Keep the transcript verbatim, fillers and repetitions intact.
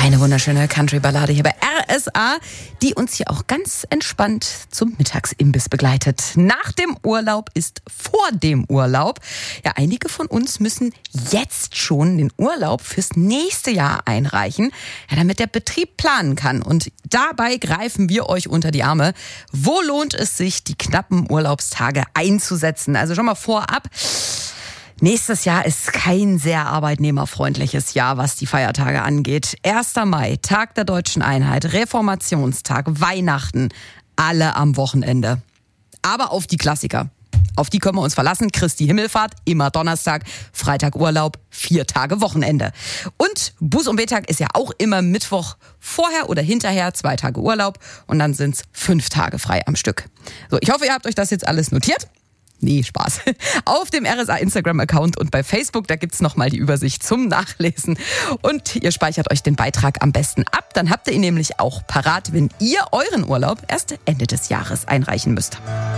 Eine wunderschöne Country-Ballade hier bei R S A, die uns hier auch ganz entspannt zum Mittagsimbiss begleitet. Nach dem Urlaub ist vor dem Urlaub. Ja, einige von uns müssen jetzt schon den Urlaub fürs nächste Jahr einreichen, ja, damit der Betrieb planen kann. Und dabei greifen wir euch unter die Arme. Wo lohnt es sich, die knappen Urlaubstage einzusetzen? Also schon mal vorab. Nächstes Jahr ist kein sehr arbeitnehmerfreundliches Jahr, was die Feiertage angeht. erster Mai, Tag der Deutschen Einheit, Reformationstag, Weihnachten, alle am Wochenende. Aber auf die Klassiker. Auf die können wir uns verlassen. Christi Himmelfahrt, immer Donnerstag, Freitag Urlaub, vier Tage Wochenende. Und Buß- und Betag ist ja auch immer Mittwoch vorher oder hinterher, zwei Tage Urlaub. Und dann sind's fünf Tage frei am Stück. So, ich hoffe, ihr habt euch das jetzt alles notiert. Nee, Spaß. Auf dem R S A Instagram-Account und bei Facebook, da gibt's nochmal die Übersicht zum Nachlesen. Und ihr speichert euch den Beitrag am besten ab. Dann habt ihr ihn nämlich auch parat, wenn ihr euren Urlaub erst Ende des Jahres einreichen müsst.